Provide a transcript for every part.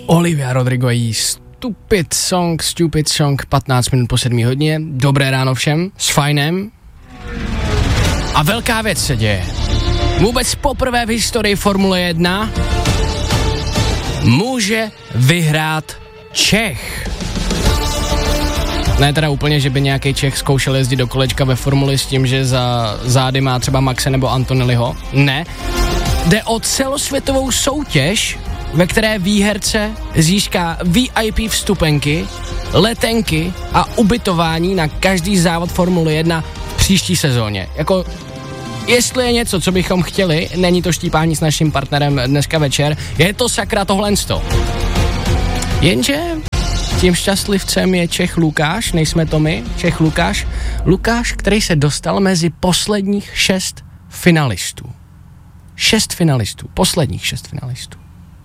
Olivia Rodrigo jí Stupid Song, 15 minut po 7 hodině. Dobré ráno všem, s fajnem. A velká věc se děje. Vůbec poprvé v historii Formule 1 může vyhrát Čech. Ne teda úplně, že by nějaký Čech zkoušel jezdit do kolečka ve formuli s tím, že za zády má třeba Maxe nebo Antonelliho. Ne. Jde o celosvětovou soutěž, ve které výherce získá VIP vstupenky, letenky a ubytování na každý závod Formule 1 v příští sezóně. Jako, jestli je něco, co bychom chtěli, není to štípání s naším partnerem dneska večer, je to sakra tohlensto. Jenže tím šťastlivcem je Čech Lukáš, nejsme to my, Čech Lukáš. Lukáš, který se dostal mezi posledních 6 finalistů. 6 finalistů, posledních 6 finalistů.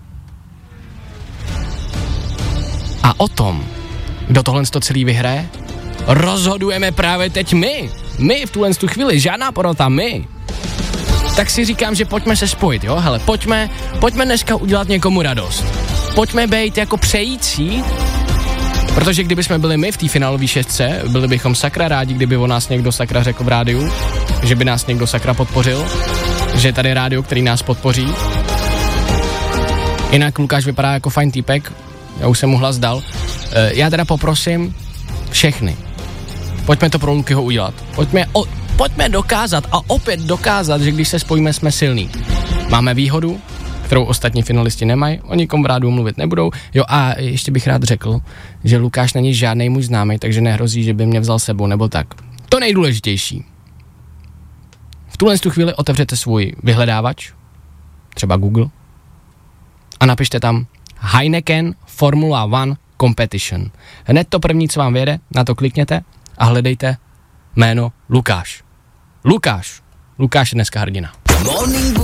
A o tom, kdo tohle celý vyhraje, rozhodujeme právě teď my. My v tuhle chvíli, žádná porota, my. Tak si říkám, že pojďme se spojit, jo? Hele, pojďme dneska udělat někomu radost. Pojďme být jako přející, protože kdyby jsme byli my v té finálové šestce, byli bychom sakra rádi, kdyby o nás někdo sakra řekl v rádiu, že by nás někdo sakra podpořil, že je tady rádio, který nás podpoří. Jinak Lukáš vypadá jako fajn týpek, já už jsem mu hlas dal. Já teda poprosím všechny, pojďme to pro Lukyho udělat. Pojďme dokázat a opět dokázat, že když se spojíme, jsme silní. Máme výhodu, kterou ostatní finalisti nemají, o nikom v rádiu mluvit nebudou. Jo, a ještě bych rád řekl, že Lukáš není žádnej můj známý, takže nehrozí, že by mě vzal sebou nebo tak. To nejdůležitější. V tuhle chvíli otevřete svůj vyhledávač, třeba Google, a napište tam Heineken Formula 1 Competition. Hned to první, co vám vyjede, na to klikněte a hledejte jméno Lukáš. Lukáš je dneska hrdina.